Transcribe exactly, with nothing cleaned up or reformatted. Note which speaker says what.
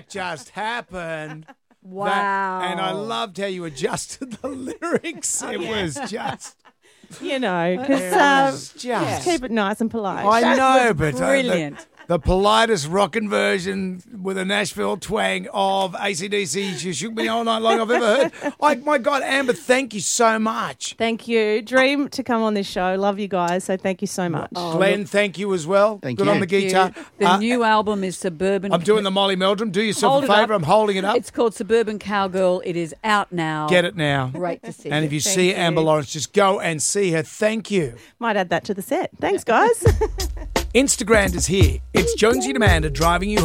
Speaker 1: that just happened.
Speaker 2: Wow.
Speaker 1: That, and I loved how you adjusted the lyrics. It was just...
Speaker 3: You know, because
Speaker 1: It
Speaker 3: uh,
Speaker 1: was just...
Speaker 3: just keep it nice and polite.
Speaker 1: I
Speaker 2: That
Speaker 1: know,
Speaker 2: was
Speaker 1: but uh,
Speaker 2: brilliant.
Speaker 1: the, the politest rockin' version with a Nashville twang of A C D C, You Shook Me All Night Long I've ever heard. I, my God, Amber, thank you so much.
Speaker 3: Thank you. Dream to come on this show. Love you guys. So thank you so much.
Speaker 1: Glenn, thank you as well.
Speaker 4: Thank
Speaker 1: Good
Speaker 4: you.
Speaker 1: on the guitar.
Speaker 2: The
Speaker 1: Uh,
Speaker 2: new album is Suburban.
Speaker 1: I'm doing the Molly Meldrum. Do yourself
Speaker 2: Hold
Speaker 1: a
Speaker 2: it up.
Speaker 1: favour. I'm holding it up.
Speaker 2: It's called Suburban Cowgirl. It is out now.
Speaker 1: Get it now.
Speaker 2: Great to see
Speaker 1: And
Speaker 2: you.
Speaker 1: if you
Speaker 3: Thank
Speaker 1: see
Speaker 3: you.
Speaker 1: Amber Lawrence, just go and see her. Thank you.
Speaker 3: Might add that to the set. Thanks, guys.
Speaker 1: Instagram is here. It's Jonesy and Amanda driving you